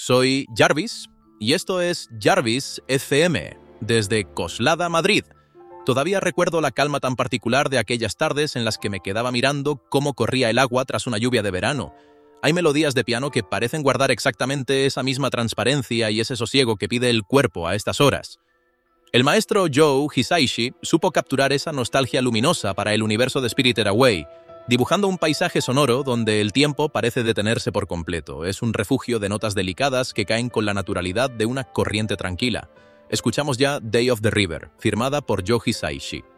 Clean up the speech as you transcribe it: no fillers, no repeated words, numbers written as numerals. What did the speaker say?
Soy Jarvis y esto es Jarvis FM, desde Coslada, Madrid. Todavía recuerdo la calma tan particular de aquellas tardes en las que me quedaba mirando cómo corría el agua tras una lluvia de verano. Hay melodías de piano que parecen guardar exactamente esa misma transparencia y ese sosiego que pide el cuerpo a estas horas. El maestro Joe Hisaishi supo capturar esa nostalgia luminosa para el universo de Spirited Away, dibujando un paisaje sonoro donde el tiempo parece detenerse por completo. Es un refugio de notas delicadas que caen con la naturalidad de una corriente tranquila. Escuchamos ya Day of the River, firmada por Joe Hisaishi.